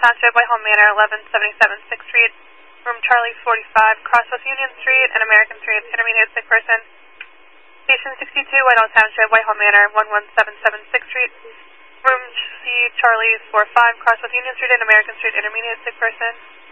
Township, Whitehall Manor, 1177 6th Street. Room Charlie 45, Crosswest Union Street and American Street, intermediate sick person. Station 62, Whitehall Township, Whitehall Manor, 1177 6th Street. Room C, Charlie 45, Crosswest Union Street and American Street, intermediate sick person.